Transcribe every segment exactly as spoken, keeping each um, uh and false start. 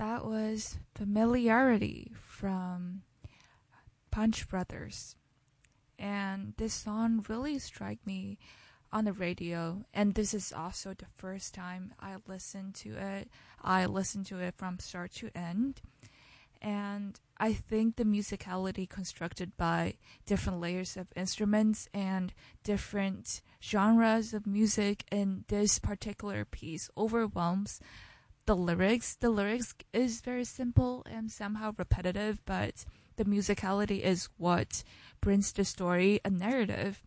that was Familiarity from Punch Brothers. And this song really struck me on the radio, and this is also the first time I listened to it. I listened to it from start to end, and I think the musicality constructed by different layers of instruments and different genres of music in this particular piece overwhelms the lyrics. The lyrics is very simple and somehow repetitive, but the musicality is what brings the story a narrative.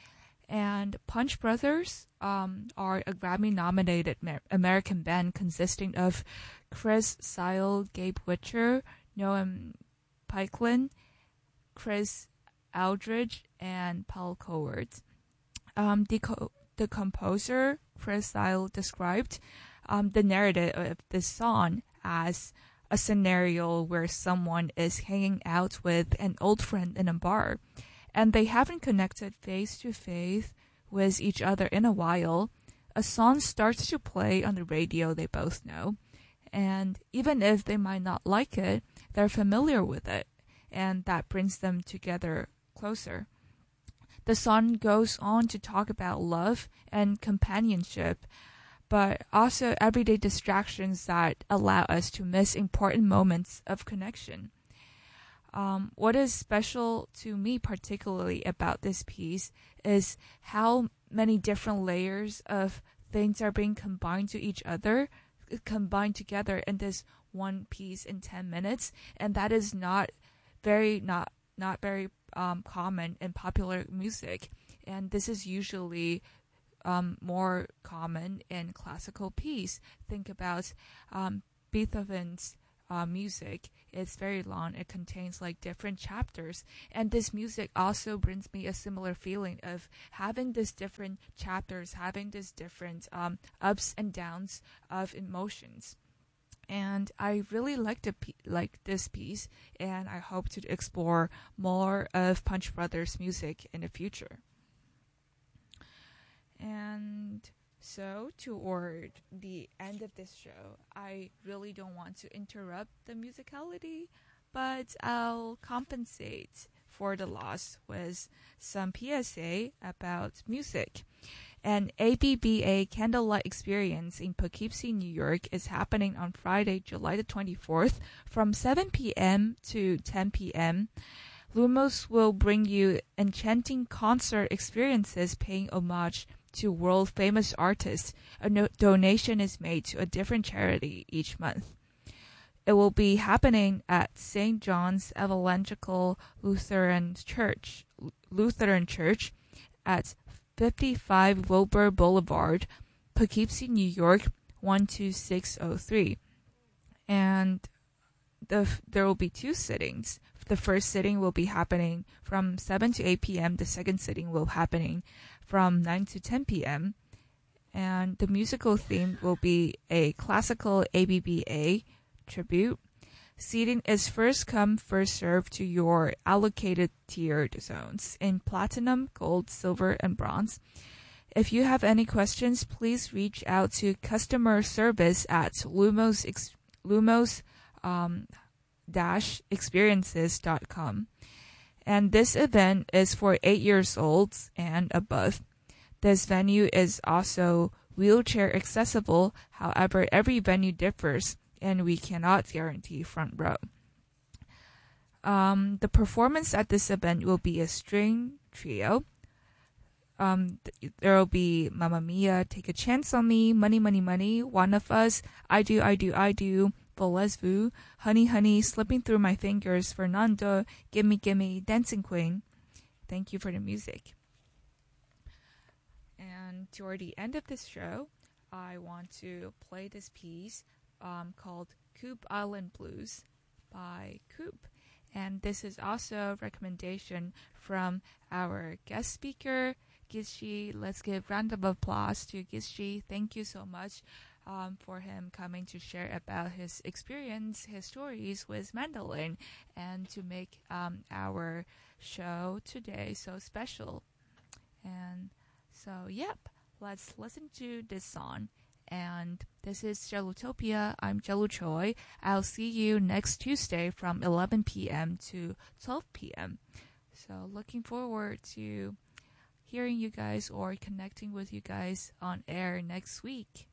And Punch Brothers um, are a Grammy-nominated Mer- American band consisting of Chris Sile, Gabe Witcher, Noam Pikeland, Chris Aldridge, and Paul Coward. Um, the, co- the composer, Chris Sile, described um, the narrative of this song as a scenario where someone is hanging out with an old friend in a bar, and they haven't connected face to face with each other in a while. A song starts to play on the radio they both know, and even if they might not like it, they're familiar with it, and that brings them together closer. The song goes on to talk about love and companionship, but also everyday distractions that allow us to miss important moments of connection. Um, what is special to me particularly about this piece is how many different layers of things are being combined to each other, combined together in this one piece in ten minutes, and that is not very not not very um, common in popular music, and this is usually um, more common in classical piece. Think about um, Beethoven's Uh, music. It's very long. It contains like different chapters, and this music also brings me a similar feeling of having this different chapters, having this different um, ups and downs of emotions. And I really like the like this piece, and I hope to explore more of Punch Brothers music in the future. And so, toward the end of this show, I really don't want to interrupt the musicality, but I'll compensate for the loss with some P S A about music. An A B B A candlelight experience in Poughkeepsie, New York is happening on Friday, July the twenty-fourth from seven p.m. to ten p.m. Lumos will bring you enchanting concert experiences paying homage to world-famous artists. A no- donation is made to a different charity each month. It will be happening at Saint John's Evangelical Lutheran Church, Lutheran Church at fifty-five Wilbur Boulevard, Poughkeepsie, New York, one two six zero three. And the, there will be two sittings. The first sitting will be happening from seven to eight p.m. The second sitting will happening from nine to ten p.m. And the musical theme will be a classical A B B A tribute. Seating is first come, first served to your allocated tiered zones in platinum, gold, silver, and bronze. If you have any questions, please reach out to customer service at Lumos, Lumos um, dash experiences dot com. And this event is for eight years olds and above. This venue is also wheelchair accessible. However, every venue differs, and we cannot guarantee front row. Um, the performance at this event will be a string trio. Um, th- there will be Mamma Mia, Take a Chance on Me, Money, Money, Money, One of Us, I Do, I Do, I Do, Volezu, Honey, Honey, Slipping Through My Fingers, Fernando, Gimme, Gimme, Dancing Queen. Thank you for the music. And toward the end of this show, I want to play this piece um, called Coop Island Blues by Coop. And this is also a recommendation from our guest speaker, Gizshi. Let's give a round of applause to Gizshi. Thank you so much um, for him coming to share about his experience, his stories with mandolin, and to make um, our show today so special. And so, yep, let's listen to this song. And this is Jellotopia. I'm Jello Choi. I'll see you next Tuesday from eleven p.m. to twelve p.m. So looking forward to hearing you guys or connecting with you guys on air next week.